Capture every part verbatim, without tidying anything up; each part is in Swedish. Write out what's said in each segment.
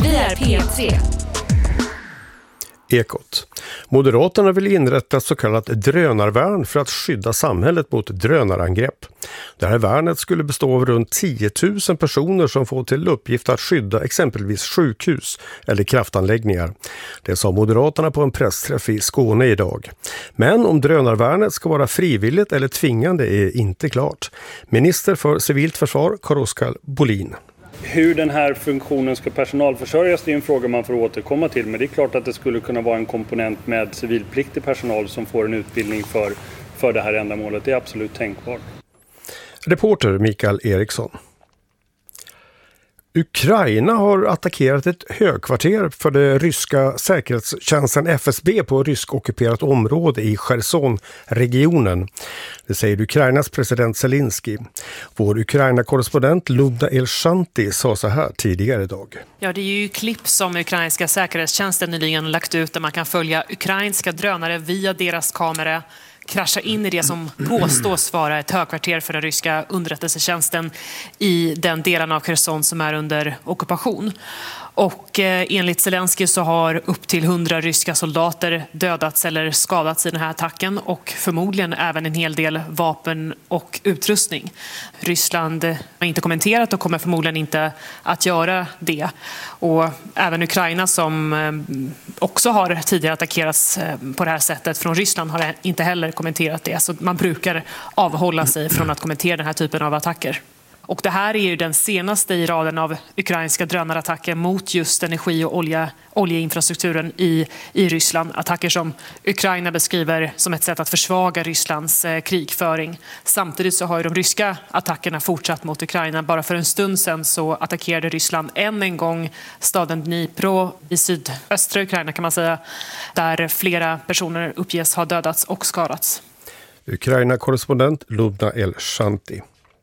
Vi är P tre. Ekot. Moderaterna vill inrätta så kallat drönarvärn för att skydda samhället mot drönarangrepp. Det här värnet skulle bestå av runt tio tusen personer som får till uppgift att skydda exempelvis sjukhus eller kraftanläggningar. Det sa Moderaterna på en pressträff i Skåne idag. Men om drönarvärnet ska vara frivilligt eller tvingande är inte klart. Minister för civilt försvar Carl-Oskar Bolin. Hur den här funktionen ska personalförsörjas, det är en fråga man får återkomma till. Men det är klart att det skulle kunna vara en komponent med civilpliktig personal som får en utbildning för, för det här ändamålet. Det är absolut tänkbart. Reporter Mikael Eriksson. Ukraina har attackerat ett högkvarter för det ryska säkerhetstjänsten F S B på rysk-ockuperat område i Cherson-regionen. Det säger Ukrainas president Zelensky. Vår Ukraina-korrespondent Ludmila Elshanti sa så här tidigare idag. Ja, det är ju klipp som ukrainska säkerhetstjänsten nyligen lagt ut där man kan följa ukrainska drönare via deras kamera krascha in i det som påstås vara ett högkvarter för den ryska underrättelsetjänsten i den delen av Cherson som är under ockupation. Och eh, enligt Zelensky så har upp till hundra ryska soldater dödats eller skadats i den här attacken och förmodligen även en hel del vapen och utrustning. Ryssland har inte kommenterat och kommer förmodligen inte att göra det. Och även Ukraina som eh, också har tidigare attackerats eh, på det här sättet från Ryssland har inte heller kommenterat det. Så man brukar avhålla sig från att kommentera den här typen av attacker. Och det här är ju den senaste i raden av ukrainska drönarattacker mot just energi- och olja, oljeinfrastrukturen i, i Ryssland. Attacker som Ukraina beskriver som ett sätt att försvaga Rysslands eh, krigföring. Samtidigt så har ju de ryska attackerna fortsatt mot Ukraina. Bara för en stund sedan så attackerade Ryssland än en gång staden Dnipro i sydöstra Ukraina kan man säga. Där flera personer uppges ha dödats och skadats. Ukraina-korrespondent Ludmila Elshanti.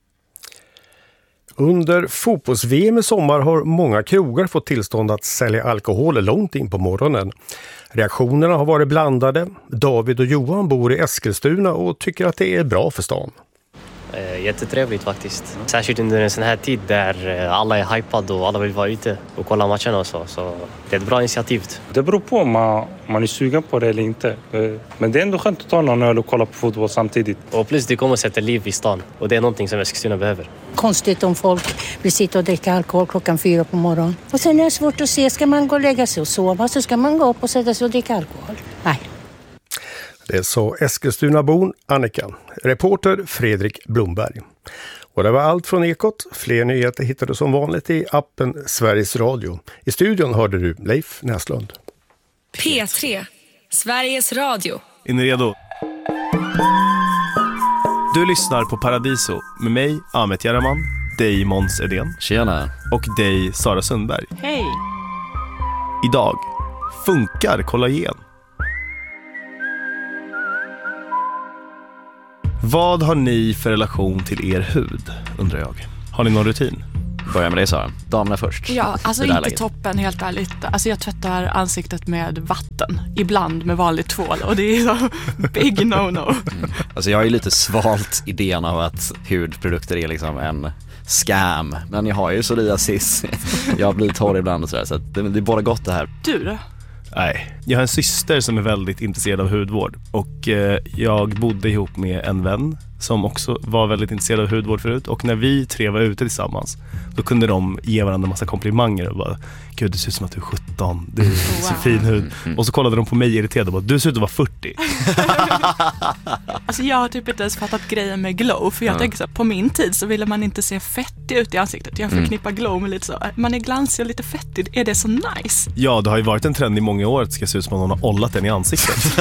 Under fotbolls-V M i sommar har många krogar fått tillstånd att sälja alkohol långt in på morgonen. Reaktionerna har varit blandade. David och Johan bor i Eskilstuna och tycker att det är bra för stan. Jättetrevligt faktiskt. Särskilt under en sån här tid där alla är hypade och alla vill vara ute och kolla matcherna och så. Så det är ett bra initiativ. Det beror på om man, man är sugen på det eller inte. Men det är ändå skönt att ta någon öl och kolla på fotboll samtidigt. Och plus det kommer att sätta liv i stan. Och det är någonting som Eskilstuna behöver. Konstigt om folk vill sitta och dricka alkohol klockan fyra på morgonen. Och sen är det svårt att se, ska man gå och lägga sig och sova så ska man gå upp och sätta sig och dricka alkohol. Nej. Det sa Eskilstunabon Annika. Reporter Fredrik Blomberg. Och det var allt från Ekot. Fler nyheter hittar du som vanligt i appen Sveriges Radio. I studion hörde du Leif Näslund. P tre, Sveriges Radio. Är ni redo? Du lyssnar på Paradiso med mig, Ahmet Jaraman, dig Måns Edén. Tjena. Och dig Sara Sundberg. Hej. Idag, funkar kollagen? Vad har ni för relation till er hud, undrar jag? Har ni någon rutin? Börja med dig, Sara. Damerna först. Ja, alltså inte läget. Toppen, helt ärligt. Alltså jag tvättar ansiktet med vatten. Ibland med vanlig tvål. Och det är så big no-no. Mm. Alltså jag har ju lite svalt idén av att hudprodukter är liksom en scam. Men jag har ju psoriasis. Jag blir torr ibland och sådär. Så att det, det är bara gott det här. Du då? Nej, jag har en syster som är väldigt intresserad av hudvård. Och eh, jag bodde ihop med en vän som också var väldigt intresserad av hudvård förut. Och när vi tre var ute tillsammans, då kunde de ge varandra en massa komplimanger och bara, gud du ser ut som att du är sjutton, du är så wow. fin hud. Och så kollade de på mig irriterade och bara, du ser ut att vara fyrtio. Alltså jag har typ inte ens fattat grejen med glow. För jag ja. tänker så här, på min tid så ville man inte se fettig ut i ansiktet. Jag förknippar mm. glow med lite så, man är glansig och lite fettig, är det så nice? Ja, det har ju varit en trend i många år att det ska se ut som att någon har ollat den i ansiktet.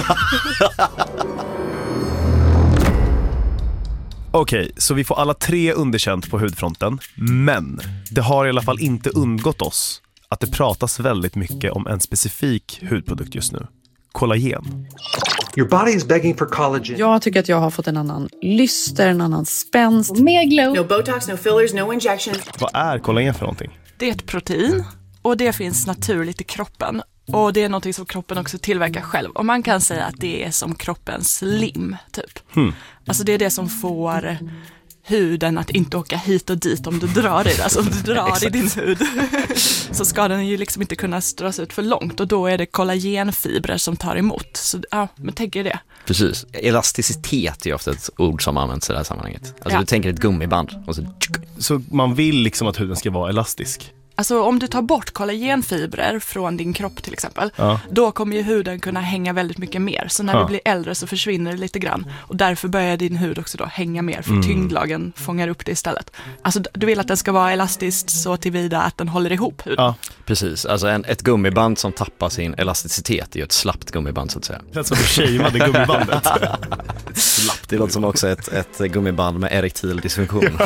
Okej, okay, så vi får alla tre underkänt på hudfronten. Men det har i alla fall inte undgått oss att det pratas väldigt mycket om en specifik hudprodukt just nu. Kollagen. Your body is begging for collagen. Jag tycker att jag har fått en annan lyster, en annan spänst. Mer glow. No botox, no fillers, no injections. Vad är kollagen för någonting? Det är ett protein och det finns naturligt i kroppen. Och det är något som kroppen också tillverkar själv. Och man kan säga att det är som kroppens lim, typ. Hmm. Alltså det är det som får huden att inte åka hit och dit om du drar i det. Alltså om du drar i din hud så ska den ju liksom inte kunna dras ut för långt och då är det kollagenfibrer som tar emot. Så ja, men tänk er det. Precis. Elasticitet är ofta ett ord som används i det här sammanhanget. Alltså ja. Du tänker ett gummiband och så... Så man vill liksom att huden ska vara elastisk? Alltså om du tar bort kollagenfibrer från din kropp till exempel, ja. då kommer ju huden kunna hänga väldigt mycket mer. Så när ja. du blir äldre så försvinner det lite grann. Och därför börjar din hud också då hänga mer, för mm. tyngdlagen fångar upp det istället. Alltså du vill att den ska vara elastisk så tillvida att den håller ihop huden. Ja. Precis, alltså en, ett gummiband som tappar sin elasticitet är ju ett slappt gummiband så att säga. Det är som du shameade gummibandet. Slappt, det låter som också ett, ett gummiband med erektil dysfunktion.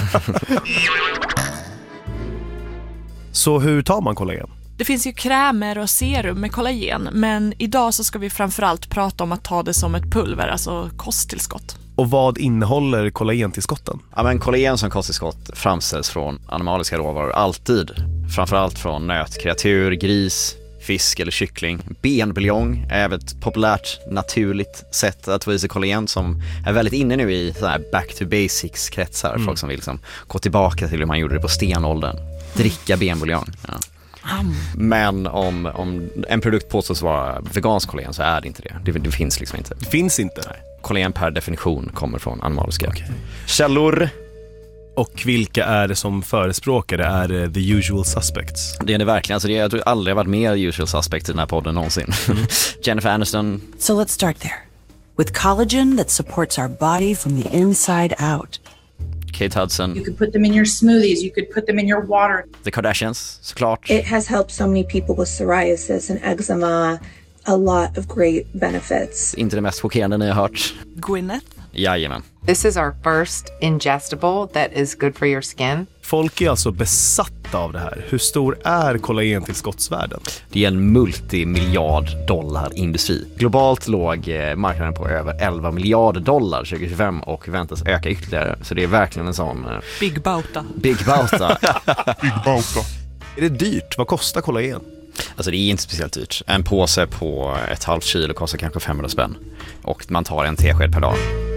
Så hur tar man kollagen? Det finns ju krämer och serum med kollagen, men idag så ska vi framförallt prata om att ta det som ett pulver, alltså kosttillskott. Och vad innehåller kollagentillskotten? Ja, men kollagen som kosttillskott framställs från animaliska råvaror alltid. Framförallt från nötkreatur, gris, fisk eller kyckling. Benbuljong är ett populärt, naturligt sätt att få i sig kollagen som är väldigt inne nu i så här back to basics-kretsar. Mm. Folk som vill liksom gå tillbaka till hur man gjorde det på stenåldern. Dricka benbuljong. Ja. Mm. Men om, om en produkt påstås vara vegansk kollagen så är det inte det. Det, det finns liksom inte. Det finns inte? Nej. Kollagen per definition kommer från animaliska okay. källor. Och vilka är det som förespråkar det? Är det the usual suspects? Det är det verkligen. Alltså det, jag tror aldrig varit mer usual suspects i den här podden någonsin. Mm. Jennifer Aniston. So let's start there. With collagen that supports our body from the inside out. Kate Hudson. You could put them in your smoothies. You could put them in your water. The Kardashians, såklart. It has helped so many people with psoriasis and eczema. A lot of great benefits. Inte det mest chockerande ni har hört. Gwyneth. Jajamän. This is our first ingestible that is good for your skin. Folk är alltså besatta av det här. Hur stor är kollagentillskottsvärden? Det är en multimiljard dollar industri. Globalt låg marknaden på över elva miljarder dollar tjugo tjugofem och väntas öka ytterligare. Så det är verkligen en sån... Big bauta. Big bauta. Big bauta. Är det dyrt? Vad kostar kollagen? Alltså det är inte speciellt dyrt. En påse på ett halvt kilo kostar kanske femhundra spänn. Och man tar en tesked per dag.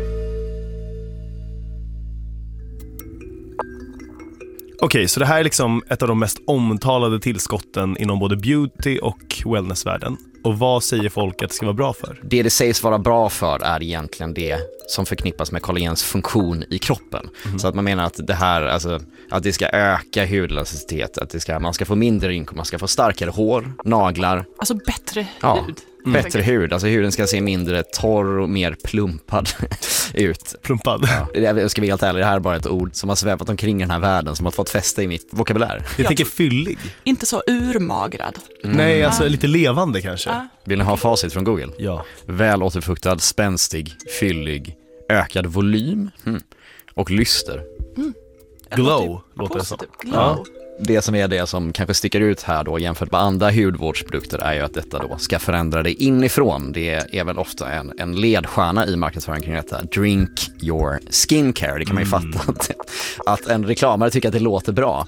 Okej, så det här är liksom ett av de mest omtalade tillskotten inom både beauty och wellnessvärlden. Och vad säger folk att det ska vara bra för? Det det sägs vara bra för är egentligen det som förknippas med kollagens funktion i kroppen. Mm. Så att man menar att det här, alltså, att det ska öka hudelastitet, att det ska, man ska få mindre rynkor, man ska få starkare hår, naglar. Alltså bättre ja, hud. Mm. Bättre hud, alltså huden ska se mindre torr och mer plumpad ut. Plumpad? Ja. Jag ska vara helt ärlig, det här är bara ett ord som har svävat omkring den här världen, som har fått fäste i mitt vokabulär. Jag tänker fyllig. Inte så urmagrad. Mm. Nej, alltså lite levande kanske. Ja. Vill ni ha facit från Google? Ja. Väl återfuktad, spänstig, fyllig, ökad volym mm. och lyster. Mm. Glow, låter det som. Glow. Ja. Det som är det som kanske sticker ut här då jämfört med andra hudvårdsprodukter är ju att detta då ska förändra det inifrån. Det är väl ofta en, en ledstjärna i marknadsföring kring detta. Drink your skincare. Det kan man ju mm. fatta att, att en reklamare tycker att det låter bra.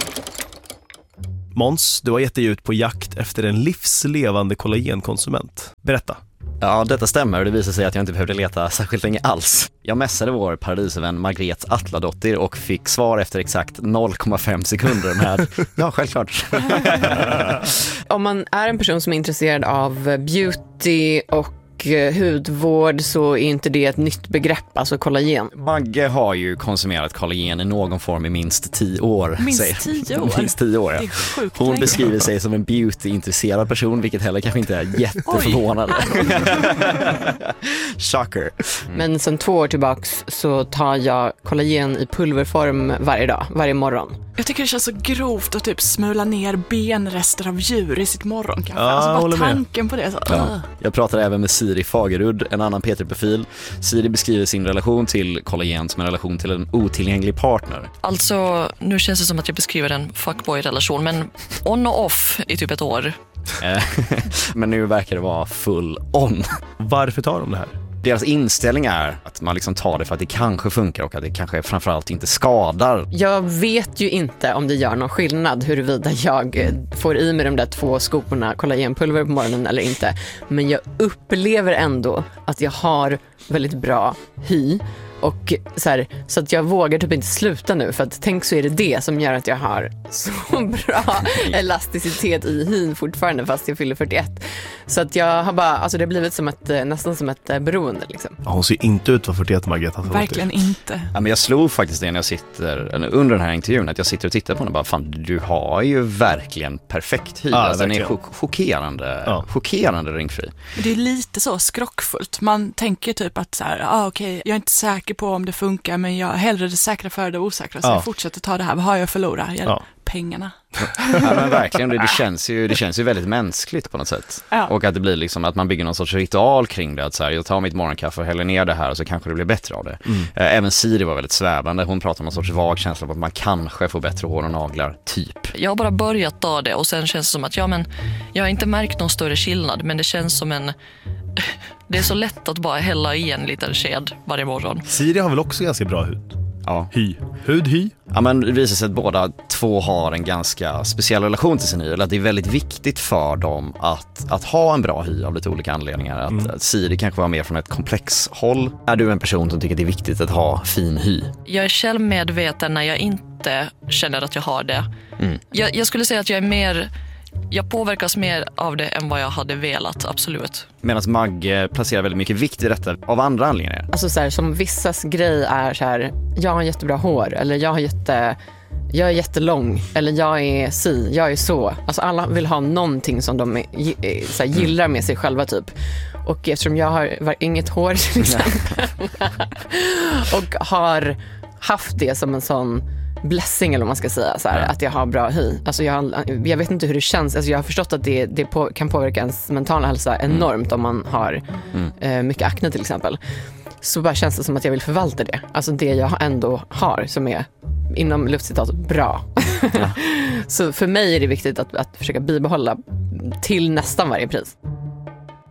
Måns, du har gett dig ut på jakt efter en livslevande kollagenkonsument. Berätta. Ja, detta stämmer och det visar sig att jag inte behövde leta särskilt länge alls. Jag mässade vår paradisvän Margret Atladottir och fick svar efter exakt noll komma fem sekunder med ja, självklart. Om man är en person som är intresserad av beauty och hudvård så är inte det ett nytt begrepp, alltså kollagen. Magge har ju konsumerat kollagen i någon form i minst tio år. Minst säger. tio år? Minst tio år, ja. Det är sjukt Hon länge. beskriver sig som en beauty-intresserad person, vilket heller kanske inte är jätteförvånande. Shocker. Mm. Men sen två år tillbaks så tar jag kollagen i pulverform varje dag, varje morgon. Jag tycker det känns så grovt att typ smula ner benrester av djur i sitt morgonkaffe. Ja, alltså bara med. tanken på det. Så. Ja. Jag pratar även med Siri Fagerud, en annan P tre-profil. Siri beskriver sin relation till kollagen som en relation till en otillgänglig partner. Alltså, nu känns det som att jag beskriver en fuckboy-relation, men on och off i typ ett år. Men nu verkar det vara full on. Varför tar de det här? Deras inställning är att man liksom tar det för att det kanske funkar och att det kanske framförallt inte skadar. Jag vet ju inte om det gör någon skillnad huruvida jag får i mig de där två skoporna kollagenpulver på morgonen eller inte. Men jag upplever ändå att jag har väldigt bra hy Och så, här, så att jag vågar typ inte sluta nu, för att tänk så är det det som gör att jag har så bra elasticitet i hyn fortfarande fast jag fyller fyrtioett. Så att jag har bara, alltså det har blivit som ett, nästan som ett beroende liksom. Ja, hon ser inte ut för fyrtioett, Margareta. Verkligen inte. Ja, men jag slog faktiskt det när jag sitter, under den här intervjun, att jag sitter och tittar på henne och bara, fan, du har ju verkligen perfekt hy. Ja, alltså, den är verkligen. chock- chockerande, Ja. chockerande ringfri. Det är lite så skrockfullt. Man tänker typ att så här, ah, okej, jag är inte säker på om det funkar, men jag hellre det säkra för det osäkra, så Ja. jag fortsätter ta det här. Vad har jag att förlora? Jag, Ja. Pengarna. Ja, men verkligen, det, det, känns ju, det känns ju väldigt mänskligt på något sätt. Ja. Och att det blir liksom att man bygger någon sorts ritual kring det. Att så här, jag tar mitt morgonkaffe och häller ner det här och så kanske det blir bättre av det. Mm. Även Siri var väldigt svävande. Hon pratade om någon sorts vag känsla av att man kanske får bättre hår och naglar, typ. Jag har bara börjat ta det och sen känns det som att ja, men jag har inte märkt någon större skillnad, men det känns som en... Det är så lätt att bara hälla i en liten sked varje morgon. Siri har väl också ganska bra hud? Ja. Hy. Hud, hy. Ja, men det visar sig att båda två har en ganska speciell relation till sin hy. Eller att det är väldigt viktigt för dem att, att ha en bra hy av lite olika anledningar. Att, Mm. att Siri kanske var mer från ett komplexhåll. Är du en person som tycker att det är viktigt att ha fin hy? Jag är själv medveten när jag inte känner att jag har det. Mm. Jag, jag skulle säga att jag är mer... Jag påverkas mer av det än vad jag hade velat, absolut. Medan Magge placerar väldigt mycket vikt i detta av andra anledningar. Alltså så här, som vissas grej är så här, jag har jättebra hår, eller jag har jätte, jag är jättelång, eller jag är si, jag är så. Alltså alla vill ha någonting som de är, så här, gillar med sig själva typ. Och eftersom jag har var, inget hår till exempel, och har haft det som en sån blessing, eller vad man ska säga, så här, Ja. att jag har bra hy. Alltså jag, jag vet inte hur det känns. Alltså jag har förstått att det, det på, kan påverka ens mentala hälsa enormt om man har Mm. eh, mycket akne till exempel. Så bara känns det som att jag vill förvalta det. Alltså det jag ändå har som är inom luftcitat bra. Så för mig är det viktigt att, att försöka bibehålla till nästan varje pris.